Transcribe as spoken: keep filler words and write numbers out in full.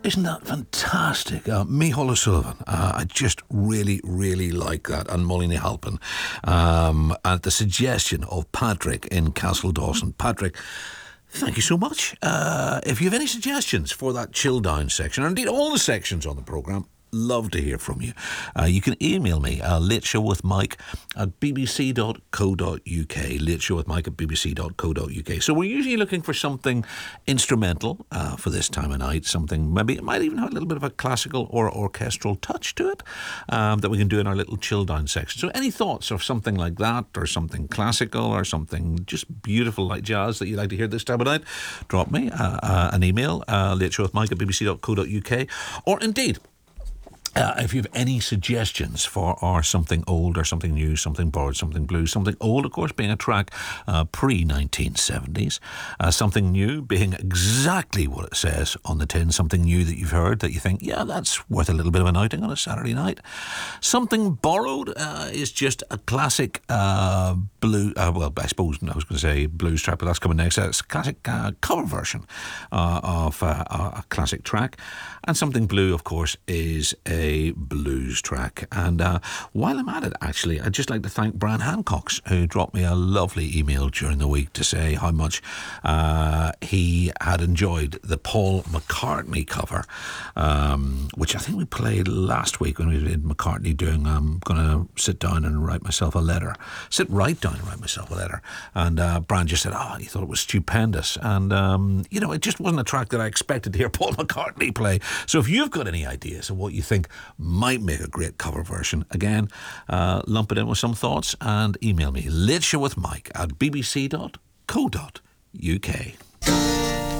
Isn't that fantastic? Uh, Micheál O'Sullivan. Uh, I just really, really like that. And Molly Halpin. Um, at the suggestion of Patrick in Castle Dawson. Patrick, thank you so much. Uh, if you have any suggestions for that chill down section, or indeed all the sections on the programme, love to hear from you. Uh, you can email me, uh, lateshowwithmike at bbc dot co dot uk, lateshowwithmike at bbc dot co dot uk. So we're usually looking for something instrumental uh, for this time of night, something maybe it might even have a little bit of a classical or orchestral touch to it um, that we can do in our little chill down section. So any thoughts of something like that, or something classical, or something just beautiful like jazz that you'd like to hear this time of night, drop me uh, uh, an email, uh, lateshowwithmike at bbc dot co dot uk, or indeed, Uh, if you have any suggestions for our something old or something new, something borrowed, something blue, something old, of course, being a track uh, pre nineteen seventies, uh, something new being exactly what it says on the tin, something new that you've heard that you think, yeah, that's worth a little bit of an outing on a Saturday night. Something borrowed uh, is just a classic uh, blue, uh, well, I suppose I was going to say blues track, but that's coming next. It's a classic uh, cover version uh, of uh, a classic track. And something blue, of course, is a A blues track. And uh, while I'm at it, actually, I'd just like to thank Brian Hancox, who dropped me a lovely email during the week to say how much uh, he had enjoyed the Paul McCartney cover, um, which I think we played last week when we did McCartney doing I'm going to sit down and write myself a letter. Sit right down and write myself a letter. And uh, Brian just said, oh, he thought it was stupendous. And, um, you know, it just wasn't a track that I expected to hear Paul McCartney play. So if you've got any ideas of what you think might make a great cover version, again, uh, lump it in with some thoughts and email me, lateshowwithmike at bbc dot co dot uk.